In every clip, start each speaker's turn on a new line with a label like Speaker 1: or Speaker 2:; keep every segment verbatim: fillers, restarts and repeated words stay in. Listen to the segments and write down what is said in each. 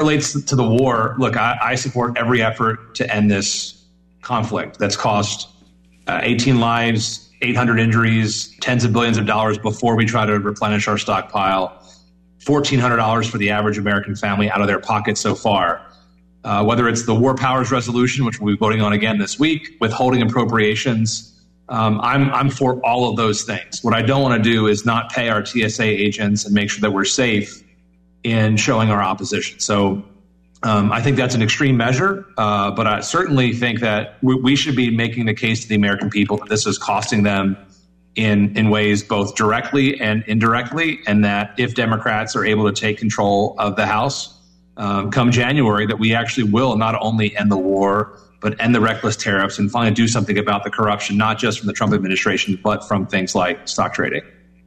Speaker 1: relates to the war, look, I, I support every effort to end this conflict that's cost uh, eighteen lives, eight hundred injuries, tens of billions of dollars before we try to replenish our stockpile, fourteen hundred dollars for the average American family out of their pocket so far. Uh, whether it's the War Powers Resolution, which we'll be voting on again this week, withholding appropriations, um, I'm, I'm for all of those things. What I don't want to do is not pay our T S A agents and make sure that we're safe in showing our opposition. So um, I think that's an extreme measure, uh, but I certainly think that we, we should be making the case to the American people that this is costing them in, in ways both directly and indirectly, and that if Democrats are able to take control of the House, Um, come January, that we actually will not only end the war, but end the reckless tariffs and finally do something about the corruption, not just from the Trump administration, but from things like stock trading.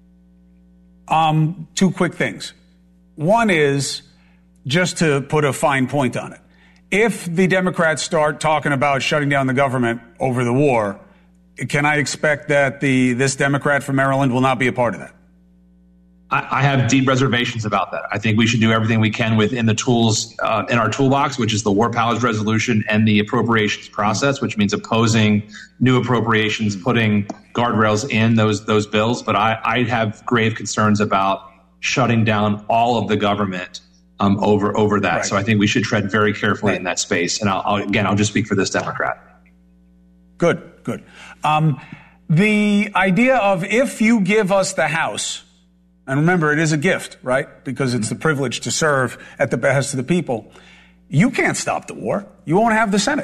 Speaker 2: Um, two quick things. One is, just to put a fine point on it, if the Democrats start talking about shutting down the government over the war, can I expect that the this Democrat from Maryland will not be a part of that?
Speaker 1: I have deep reservations about that. I think we should do everything we can within the tools uh, in our toolbox, which is the War Powers Resolution and the appropriations process, which means opposing new appropriations, putting guardrails in those those bills. But I, I have grave concerns about shutting down all of the government um, over over that. Right. So I think we should tread very carefully right. in that space. And I'll, I'll, again, I'll just speak for this Democrat.
Speaker 2: Good, good. Um, the idea of if you give us the House. And remember, it is a gift, right? Because it's the privilege to serve at the behest of the people. You can't stop the war. You won't have the Senate.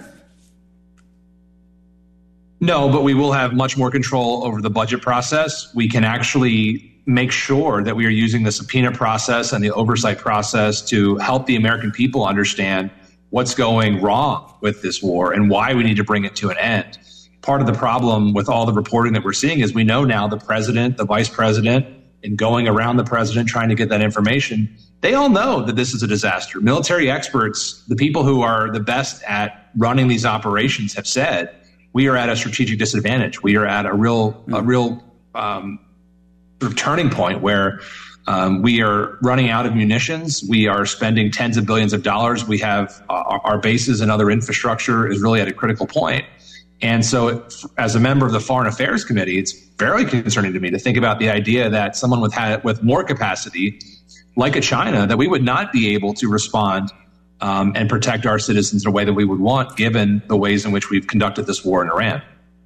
Speaker 1: No, but we will have much more control over the budget process. We can actually make sure that we are using the subpoena process and the oversight process to help the American people understand what's going wrong with this war and why we need to bring it to an end. Part of the problem with all the reporting that we're seeing is we know now the president, the vice president, and going around the president trying to get that information, they all know that this is a disaster. Military experts, the people who are the best at running these operations, have said we are at a strategic disadvantage. We are at a real, a real um, sort of turning point where um, we are running out of munitions. We are spending tens of billions of dollars. We have uh, our bases and other infrastructure is really at a critical point. And so as a member of the Foreign Affairs Committee, it's very concerning to me to think about the idea that someone with ha- with more capacity, like a China, that we would not be able to respond um, and protect our citizens in a way that we would want, given the ways in which we've conducted this war in Iran.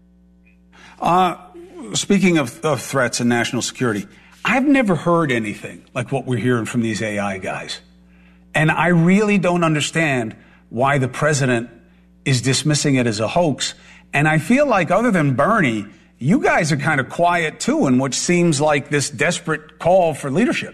Speaker 2: Uh, speaking of, of threats and national security, I've never heard anything like what we're hearing from these A I guys. And I really don't understand why the president is dismissing it as a hoax. And I feel like other than Bernie, you guys are kind of quiet, too, in what seems like this desperate call for leadership.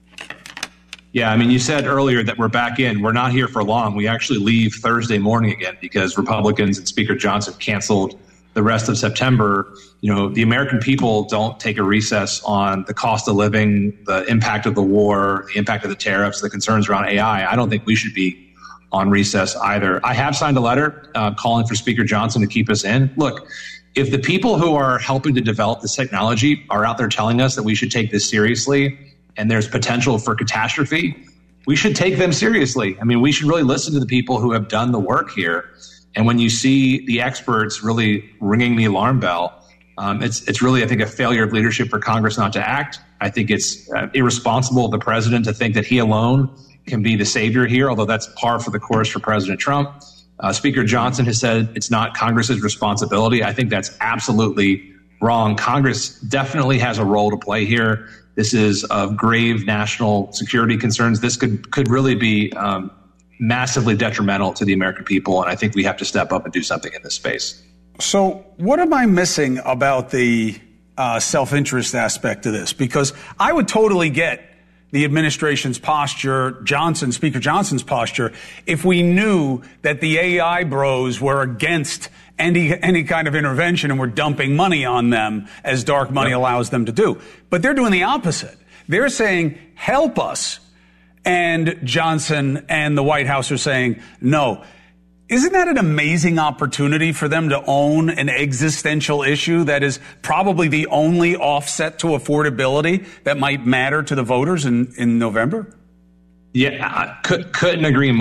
Speaker 1: Yeah, I mean, you said earlier that we're back in. We're not here for long. We actually leave Thursday morning again because Republicans and Speaker Johnson canceled the rest of September. You know, the American people don't take a recess on the cost of living, the impact of the war, the impact of the tariffs, the concerns around A I. I don't think we should be on recess either. I have signed a letter uh, calling for Speaker Johnson to keep us in. Look, if the people who are helping to develop this technology are out there telling us that we should take this seriously and there's potential for catastrophe, we should take them seriously. I mean, we should really listen to the people who have done the work here. And when you see the experts really ringing the alarm bell, um, it's it's really, I think, a failure of leadership for Congress not to act. I think it's uh, irresponsible of the president to think that he alone can be the savior here, although that's par for the course for President Trump. Uh, Speaker Johnson has said it's not Congress's responsibility. I think that's absolutely wrong. Congress definitely has a role to play here. This is of grave national security concerns. This could could really be um, massively detrimental to the American people, and I think we have to step up and do something in this space.
Speaker 2: So what am I missing about the uh, self-interest aspect of this? Because I would totally get the administration's posture, Johnson, Speaker Johnson's posture, if we knew that the A I bros were against any any kind of intervention and were dumping money on them as dark money yep. allows them to do. But they're doing the opposite. They're saying, help us. And Johnson and the White House are saying, no. Isn't that an amazing opportunity for them to own an existential issue that is probably the only offset to affordability that might matter to the voters in, in November?
Speaker 1: Yeah, I could, couldn't agree more.